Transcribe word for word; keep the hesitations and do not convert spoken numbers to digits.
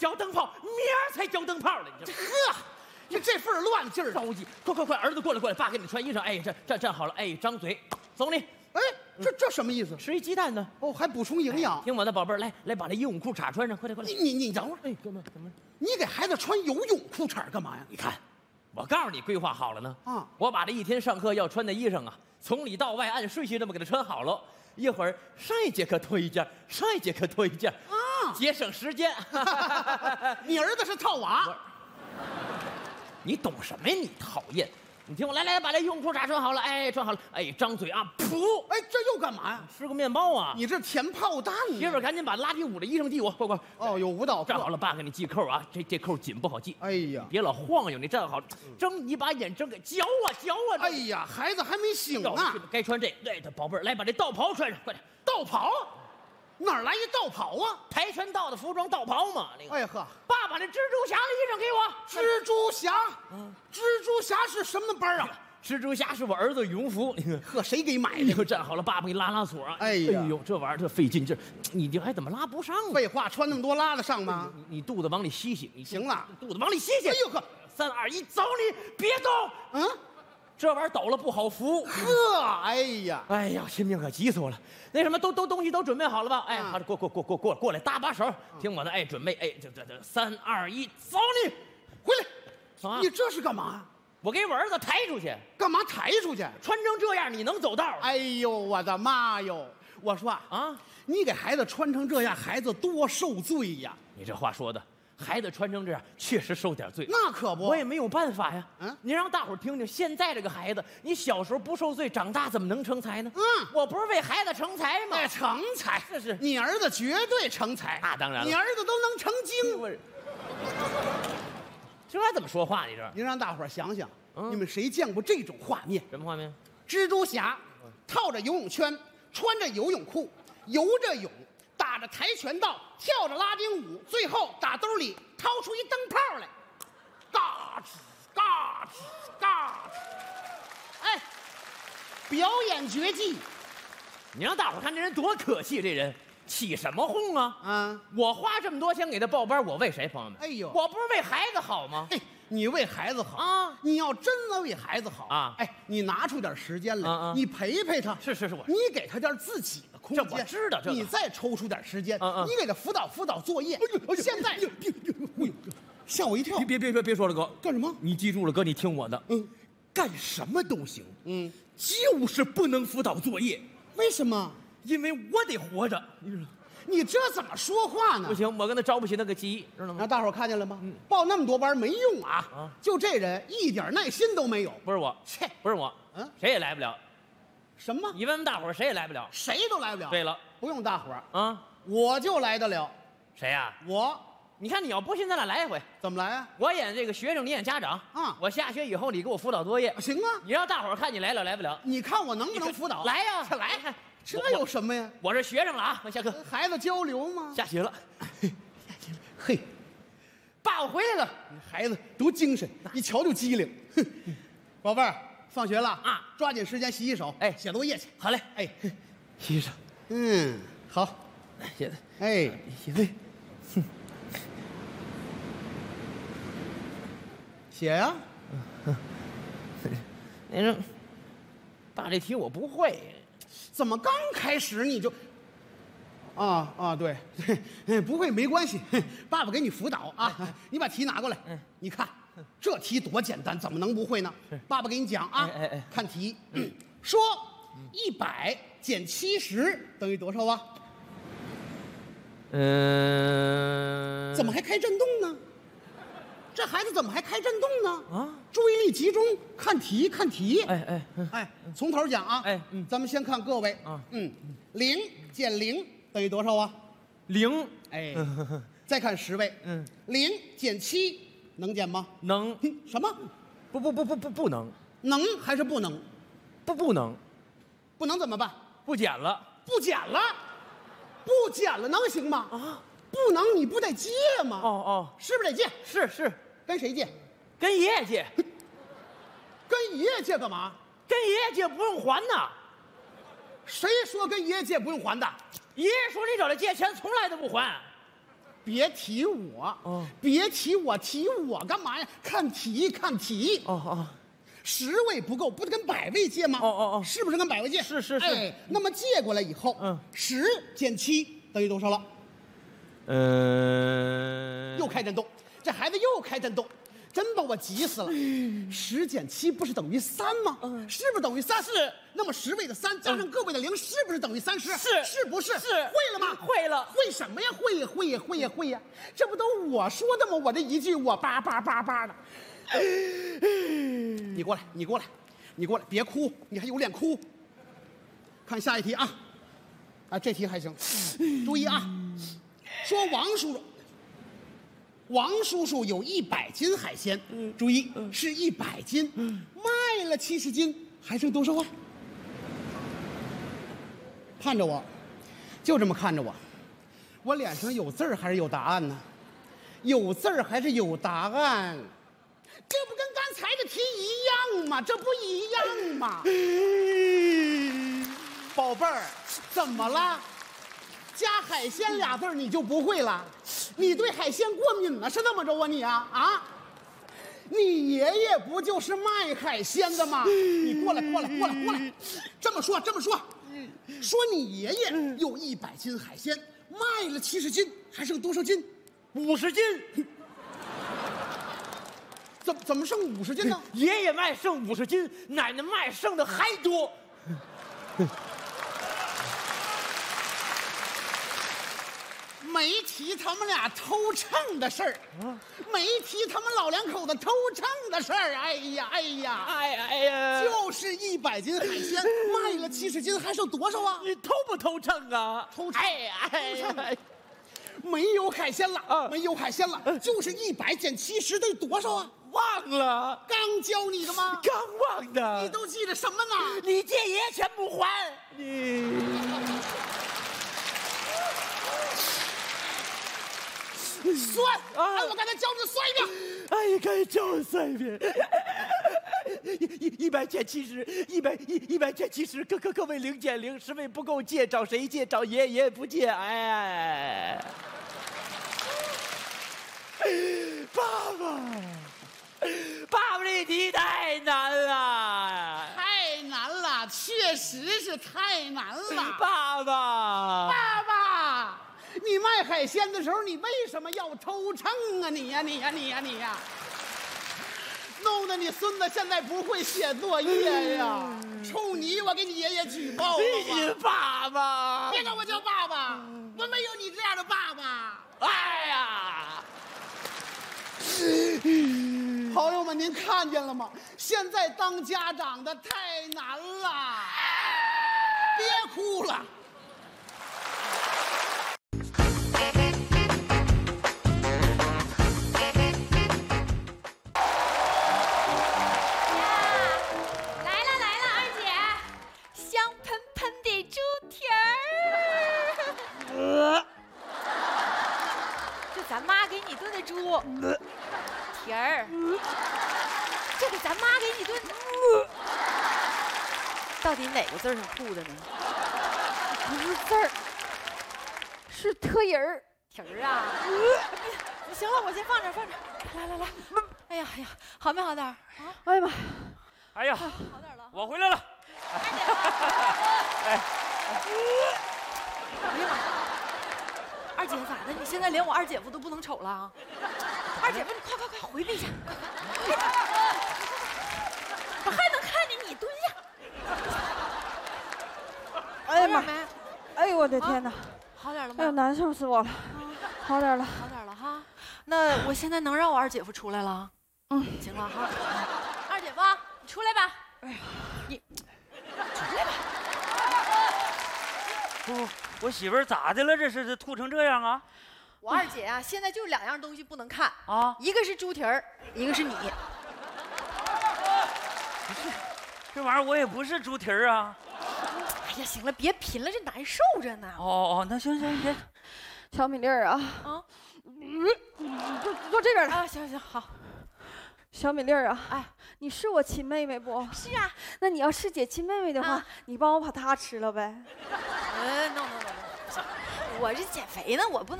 交灯泡，明儿才交灯泡了。你这呵，你这份乱劲儿， 着急，快快快，儿子过来过来，爸给你穿衣裳。哎，这这站好了，哎，张嘴，走你。 哎，这这什么意思？ 吃一鸡蛋呢。 哦，还补充营养。 听我的宝贝儿，来来，把这游泳裤衩穿上，快点快点。 你你你等会儿， 哎，哥们怎么？ 你给孩子穿游泳裤衩干嘛呀？ 你看，我告诉你，规划好了呢。 啊， 我把这一天上课要穿的衣裳啊，从里到外按顺序这么给他穿好了。一会儿上一节课脱一件，上一节课脱一件啊， 节省时间。 你儿子是套娃， 你懂什么呀？你讨厌！你听我来来，把这游泳裤衩穿好了，哎，穿好了，哎，张嘴啊，噗！ 哎，这又干嘛呀？ 吃个面包啊！ 你这填炮弹呢？ 媳妇儿，赶紧把拉丁舞的衣裳递我，快快！ 哦，有舞蹈课。 站好了，爸给你系扣啊，这这扣紧不好系。 哎呀， 别老晃悠，你站好了，睁你把眼睁开，嚼啊嚼啊！ 哎呀，孩子还没醒呢， 该穿这，对，宝贝儿，来把这道袍穿上，快点！ 道袍，哪儿来一道袍啊？ 跆拳道的服装道袍嘛。那个， 哎呵， 爸把这蜘蛛侠的衣裳给我。 蜘蛛侠，嗯，蜘蛛侠是什么班啊？ 蜘蛛侠是我儿子羽绒服。 呵，谁给买的？ 的？ 站好了，爸爸给你拉拉锁啊。 哎呀， 哎呦，这玩意儿这费劲劲，你这还怎么拉不上？ 废话，穿那么多拉得上吗？ 你你肚子往里吸吸，你行了， 肚子往里吸吸。 哎呦呵， 三二一，走你，别动。 嗯。 这玩意儿抖了不好扶， 呵，哎呀， 哎呀，心病可急死我了。那什么，都都东西都准备好了吧？哎，好，过过过过过过来，搭把手，听我的，哎，准备，哎，这这这，三二一，走你， 回来！啊，你这是干嘛？ 我给我儿子抬出去。 干嘛抬出去？ 穿成这样，你能走道？ 哎呦，我的妈哟！我说啊，你给孩子穿成这样，孩子多受罪呀！ 你这话说的。孩子穿成这样，确实受点罪。 那可不， 我也没有办法呀。 嗯， 你让大伙儿听听，现在这个孩子，你小时候不受罪，长大怎么能成才呢？ 嗯， 我不是为孩子成才吗？ 哎，成才， 这是你儿子绝对成才。 那当然了， 你儿子都能成精。 这还怎么说话？你这， 您让大伙儿想想，你们谁见过这种画面？ 什么画面？ 蜘蛛侠套着游泳圈，穿着游泳裤，游着泳。打着跆拳道，跳着拉丁舞，最后打兜里掏出一灯泡来，嘎吱嘎吱嘎吱，哎，表演绝技。 你让大伙看这人多可气，这人起什么哄啊？ 啊， 我花这么多钱给他报班，我为谁？朋友们， 哎呦， 我不是为孩子好吗？ 嘿，你为孩子好啊！ 你要真的为孩子好啊， 哎，你拿出点时间来， 啊啊你陪陪他。 是是是，我你给他点自己的空间。 这我知道，这你再抽出点时间， 嗯嗯， 你给他辅导辅导作业。哎呦，现在，吓我一跳！ 别别别别说了，哥， 干什么？ 你记住了，哥，你听我的， 嗯， 干什么都行， 嗯， 就是不能辅导作业。 为什么？ 因为我得活着，你知道。 你这怎么说话呢？ 不行，我跟他招不起那个急，知道吗？ 让大伙儿看见了吗？嗯，报那么多班没用啊！ 啊， 就这人一点耐心都没有。 不是我， 切， 不是我， 嗯， 谁也来不了。 什么？ 你问问大伙儿，谁也来不了， 谁都来不了。 对了， 不用大伙儿啊， 我就来得了。 谁呀？ 我。 你看，你要不信，咱俩来一回。 怎么来啊？ 我演这个学生，你演家长啊。 我下学以后，你给我辅导作业。 行啊。 你让大伙儿看你来了来不了？ 你看我能不能辅导？ 来呀， 来。这有什么呀？ 我是学生了啊，我下课。 孩子交流吗？ 下学了。 下学了。嘿，爸，我回来了。孩子多精神，一瞧就机灵。哼，宝贝儿，放学了啊，抓紧时间洗洗手，哎，写作业去。 好嘞， 哎， 洗手。 嗯，好， 写的。 哎， 写对。哼， 写呀。 你说，爸，这题我不会。 怎么刚开始你就？啊啊，对对，不会没关系，爸爸给你辅导啊。你把题拿过来，你看这题多简单，怎么能不会呢？爸爸给你讲啊， 哎哎， 看题，说一百减七十等于多少啊？ 嗯， 怎么还开震动呢？这孩子怎么还开震动呢？ 啊！ 注意力集中，看题，看题。 哎哎哎，从头讲啊！ 哎，嗯， 咱们先看各位啊， 嗯，零减零等于多少啊？ 零。 哎，再看十位， 嗯， 零减七能减吗？ 能。 什么？ 不不不不不不能。 能还是不能？ 不不能。 不能怎么办？ 不减了。 不减了，不减了能行吗？啊！不能，你不得借吗？ 哦哦， 是不是得借？ 是是， 跟谁借？ 跟爷爷借。 跟爷爷借干嘛？ 跟爷爷借不用还呐。 谁说跟爷爷借不用还的？ 爷爷说你找他借钱从来都不还。 别提我，哦，别提我，提我干嘛呀？看题，看题。 哦哦， 十位不够，不得跟百位借吗？ 哦哦哦， 是不是跟百位借？ 是是是。 哎，那么借过来以后，嗯，十减七等于多少了？ 嗯， 又开震动，这孩子又开震动。真把我急死了！十减七不是等于三吗？嗯，是不是等于三？ 是。 那么十位的三加上个位的零，是不是等于三十？ 是。 是不是？ 是。 会了吗？ 会了。 会什么呀？会呀，会呀，会呀，会呀！这不都我说的吗？我这一句我叭叭叭叭的。你过来，你过来，你过来，别哭，你还有脸哭？看下一题啊！啊，这题还行。注意啊，说王叔叔。王叔叔有一百斤海鲜，嗯，注意，嗯、是一百斤，嗯，卖了七十斤，还剩多少啊？看着我，就这么看着我，我脸上有字儿还是有答案呢？有字儿还是有答案？这不跟刚才的题一样吗？这不一样吗？宝贝儿，怎么了？加海鲜俩字你就不会了？你对海鲜过敏了是这么着啊你啊啊！你爷爷不就是卖海鲜的吗？你过来过来过来过来，这么说这么说，说你爷爷有一百斤海鲜，卖了七十斤，还剩多少斤？ 五十斤。 怎怎么剩五十斤呢？ 爷爷卖剩五十斤，奶奶卖剩的还多。 没提他们俩偷秤的事儿，没提他们老两口子偷秤的事儿。哎呀，哎呀， 哎呀，哎呀， 就是一百斤海鲜卖了七十斤，还剩多少啊？ 你偷不偷秤啊？ 偷秤！ 哎呀，哎呀， 没有海鲜了，啊、没有海鲜了，啊、就是一百减七十得多少啊？ 忘了， 刚教你的吗？ 刚忘的。 你都记着什么呢？ 你借爷爷钱不还，你。 算啊！哎，我刚才教你算一遍。 哎呀，该教我算一遍。一一一百减七十，一百一一百减七十，各各各位零减零，十位不够借，找谁借？找爷爷，爷爷不借。哎，爸爸，爸爸这题太难了， 太难了，确实是太难了。 爸爸， 爸爸。你卖海鲜的时候，你为什么要偷秤啊？你呀，你呀，你呀，你呀，弄得你孙子现在不会写作业呀！冲你，我给你爷爷举报了！ 你爸爸， 别管我叫爸爸，我没有你这样的爸爸。 哎呀， 朋友们，您看见了吗？现在当家长的太难了，别哭了。 咱妈给你炖的猪蹄儿，这给咱妈给你炖，到底哪个字上吐的呢？不是字儿，是特人儿蹄儿啊！行了，我先放这儿放这儿。来来来，哎呀哎呀，好没好点儿？啊！哎呀妈！ 哎呀， 好点了， 我回来了。 哎呀妈！二姐咋的？你现在连我二姐夫都不能瞅了啊？二姐夫，你快快快回避一下！我还能看见你蹲下。 哎呀妈！哎呦我的天哪！ 啊、好点了吗？ 哎呦，难受死我了！好点了， 好点了哈。那我现在能让我二姐夫出来了？嗯，行了哈。二姐夫，你出来吧。哎呀，你出来吧。 不。我媳妇儿咋的了？这是这吐成这样啊！ 我二姐啊，现在就两样东西不能看啊，一个是猪蹄儿，一个是你。 不是，这玩意儿我也不是猪蹄儿啊。 哎呀，行了，别贫了，这难受着呢。 哦哦，那行行行， 小米粒儿啊啊，嗯，坐坐这边来啊，行行好。 小米粒儿啊，哎，你是我亲妹妹不？ 是啊。 那你要是姐亲妹妹的话，啊、你帮我把她吃了呗。 呃 ，no no no no，我这减肥呢，我不能。